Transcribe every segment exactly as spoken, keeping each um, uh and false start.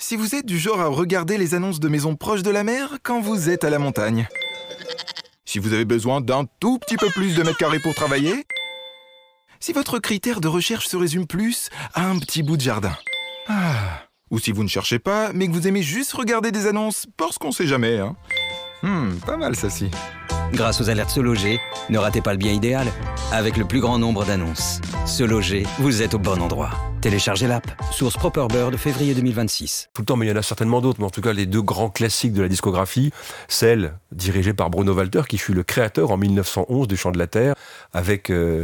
Si vous êtes du genre à regarder les annonces de maisons proches de la mer quand vous êtes à la montagne. Si vous avez besoin d'un tout petit peu plus de mètres carrés pour travailler. Si votre critère de recherche se résume plus à un petit bout de jardin. Ah. Ou si vous ne cherchez pas, mais que vous aimez juste regarder des annonces, parce qu'on sait jamais, hein. Hmm, pas mal ça ci. Grâce aux alertes Se Loger, ne ratez pas le bien idéal. Avec le plus grand nombre d'annonces. Se Loger, vous êtes au bon endroit. Téléchargez l'app. Source Proper Bird, février deux mille vingt-six. Tout le temps, mais il y en a certainement d'autres. Mais en tout cas, les deux grands classiques de la discographie, celle dirigée par Bruno Walter, qui fut le créateur en mille neuf cent onze du Chant de la Terre, avec euh,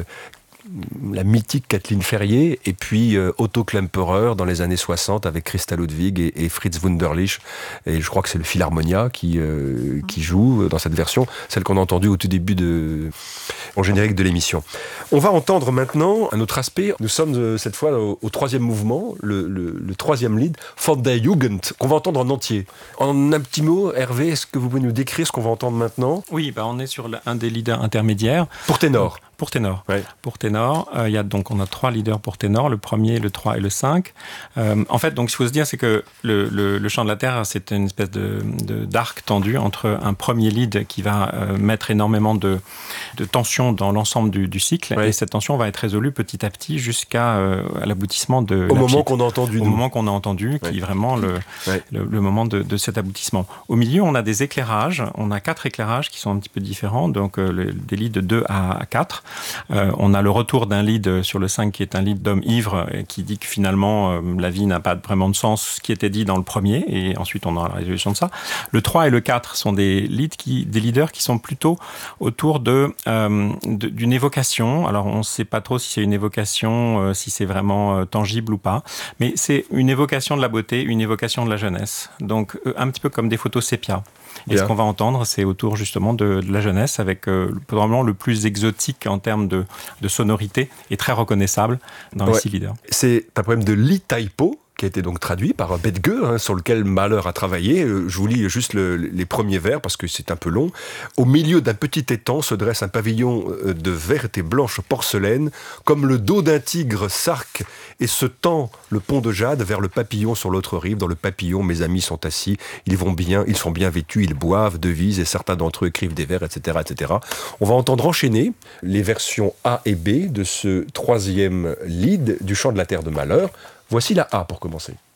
la mythique Kathleen Ferrier, et puis euh, Otto Klemperer dans les années soixante avec Christa Ludwig et, et Fritz Wunderlich. Et je crois que c'est le Philharmonia qui, euh, qui joue dans cette version, celle qu'on a entendue au tout début de, en générique de l'émission. On va entendre maintenant un autre aspect. Nous sommes euh, cette fois au, au troisième mouvement, le, le, le troisième lead, Von der Jugend, qu'on va entendre en entier. En un petit mot, Hervé, est-ce que vous pouvez nous décrire ce qu'on va entendre maintenant ? Oui, bah on est sur un des leaders intermédiaires. Pour ténor. Pour ténor. Ouais. Pour ténor, euh, il y a donc on a trois leaders pour ténor, le premier, le trois et le cinq. Euh, en fait, donc ce qu'il faut se dire, c'est que le, le, le Chant de la Terre, c'est une espèce de, de d'arc tendu entre un premier lead qui va euh, mettre énormément de, de tension dans l'ensemble du, du cycle, ouais. Et cette tension va être résolue petit à petit jusqu'à euh, à l'aboutissement de au la moment petite, qu'on a entendu, au nous. moment qu'on a entendu, ouais. Qui est vraiment le, ouais. le, le moment de, de cet aboutissement. Au milieu, on a des éclairages, on a quatre éclairages qui sont un petit peu différents, donc euh, le, des leads de deux à quatre. Euh, on a le retour d'un lead sur le cinq qui est un lead d'homme ivre et qui dit que finalement euh, la vie n'a pas vraiment de sens, ce qui était dit dans le premier, et ensuite on a la résolution de ça. Le trois et le quatre sont des leads qui, des leaders qui sont plutôt autour de, euh, de d'une évocation. Alors on ne sait pas trop si c'est une évocation, euh, si c'est vraiment euh, tangible ou pas, mais c'est une évocation de la beauté, une évocation de la jeunesse. Donc euh, un petit peu comme des photos sépia. Et Bien. Ce qu'on va entendre, c'est autour justement de, de la jeunesse, avec euh, probablement le plus exotique en termes de, de sonorité et très reconnaissable dans ouais. les six leaders. C'est un problème de Lee Taipo, qui a été donc traduit par Bethge, hein, sur lequel Mahler a travaillé. Je vous lis juste le, les premiers vers, parce que c'est un peu long. Au milieu d'un petit étang se dresse un pavillon de verte et blanche porcelaine, comme le dos d'un tigre s'arc et se tend le pont de jade vers le papillon sur l'autre rive. Dans le papillon, mes amis sont assis, ils vont bien, ils sont bien vêtus, ils boivent, devisent, et certains d'entre eux écrivent des vers, et cetera, et cetera. On va entendre enchaîner les versions A et B de ce troisième lead du Chant de la Terre de Mahler. Voici la A pour commencer.